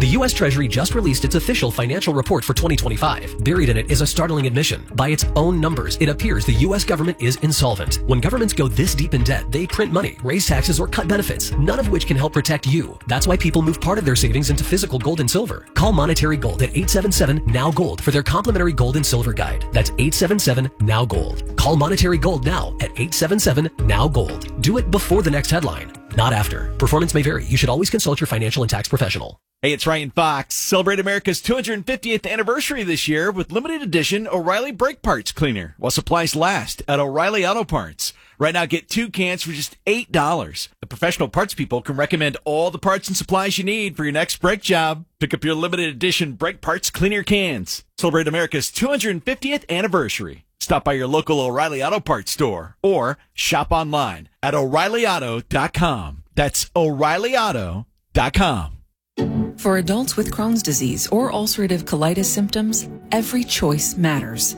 The U.S. Treasury just released its official financial report for 2025. Buried in it is a startling admission. By its own numbers, it appears the U.S. government is insolvent. When governments go this deep in debt, they print money, raise taxes, or cut benefits, none of which can help protect you. That's why people move part of their savings into physical gold and silver. Call Monetary Gold at 877-NOW-GOLD for their complimentary gold and silver guide. That's 877-NOW-GOLD. Call Monetary Gold now at 877-NOW-GOLD. Do it before the next headline, not after. Performance may vary. You should always consult your financial and tax professional. Hey, it's Ryan Fox. Celebrate America's 250th anniversary this year with limited edition O'Reilly Brake Parts Cleaner while supplies last at O'Reilly Auto Parts. Right now, get 2 cans for just $8. The professional parts people can recommend all the parts and supplies you need for your next brake job. Pick up your limited edition Brake Parts Cleaner cans. Celebrate America's 250th anniversary. Stop by your local O'Reilly Auto Parts store or shop online at O'ReillyAuto.com. That's O'ReillyAuto.com. For adults with Crohn's disease or ulcerative colitis symptoms, every choice matters.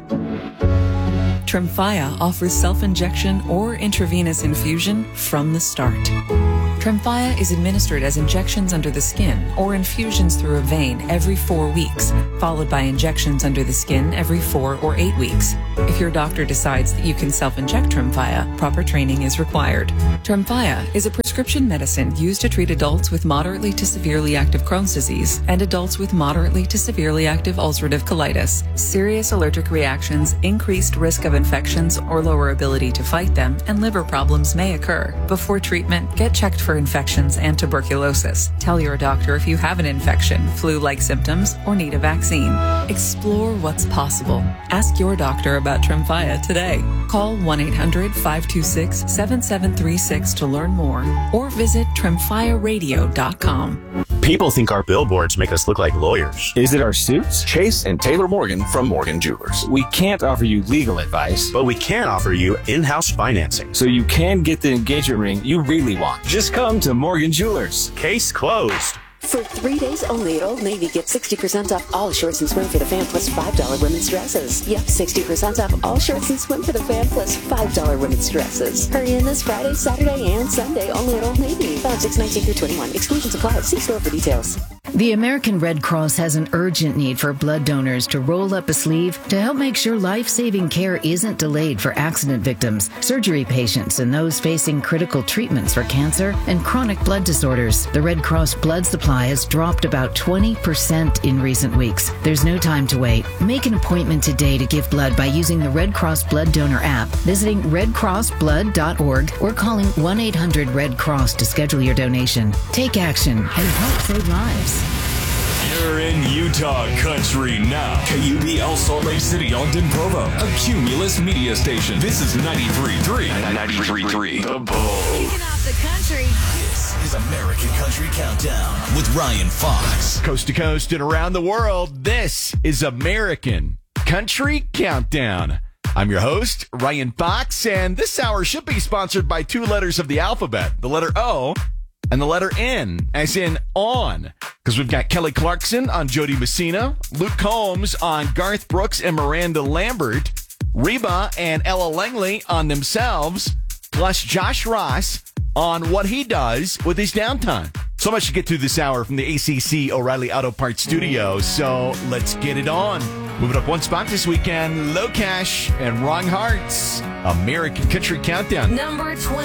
Tremfya offers self-injection or intravenous infusion from the start. Tremfya is administered as injections under the skin or infusions through a vein every 4 weeks, followed by injections under the skin every 4 or 8 weeks. If your doctor decides that you can self-inject Tremfya, proper training is required. Tremfya is a prescription medicine used to treat adults with moderately to severely active Crohn's disease and adults with moderately to severely active ulcerative colitis. Serious allergic reactions, increased risk of infections or lower ability to fight them, and liver problems may occur. Before treatment, get checked for infections and tuberculosis. Tell your doctor if you have an infection, flu-like symptoms, or need a vaccine. Explore what's possible. Ask your doctor about Tremfya today. Call 1-800-526-7736 to learn more or visit TremfyaRadio.com. People think our billboards make us look like lawyers. Is it our suits? Chase and Taylor Morgan from Morgan Jewelers. We can't offer you legal advice, but we can offer you in-house financing. So you can get the engagement ring you really want. Just come to Morgan Jewelers. Case closed. For 3 days only at Old Navy, get 60% off all shorts and swim fit a fan plus $5 women's dresses. Yep, 60% off all shorts and swim fit a fan plus $5 women's dresses. Hurry in this Friday, Saturday, and Sunday only at Old Navy. About 6/19 through 21. Exclusions apply. See store for details. The American Red Cross has an urgent need for blood donors to roll up a sleeve to help make sure life-saving care isn't delayed for accident victims, surgery patients, and those facing critical treatments for cancer and chronic blood disorders. The Red Cross blood supply has dropped about 20% in recent weeks. There's no time to wait. Make an appointment today to give blood by using the Red Cross Blood Donor app, visiting redcrossblood.org, or calling 1-800-RED-CROSS to schedule your donation. Take action and help save lives. You're in Utah country now. KUBL Salt Lake City, Ogden, Provo, a Cumulus media station. This is 93.3. 93.3. The Bull. Kicking off the country. This is American Country Countdown with Ryan Fox. Coast to coast and around the world, this is American Country Countdown. I'm your host, Ryan Fox, and this hour should be sponsored by 2 letters of the alphabet, the letter O and the letter N, as in on, because we've got Kelly Clarkson on Jody Messina, Luke Combs on Garth Brooks and Miranda Lambert, Reba and Ella Langley on Themselves, plus Josh Ross on what he does with his downtime. So much to get through this hour from the ACC O'Reilly Auto Parts studio, so let's get it on. Moving up one spot this weekend, Low Cash and Wrong Hearts, American Country Countdown. Number 20.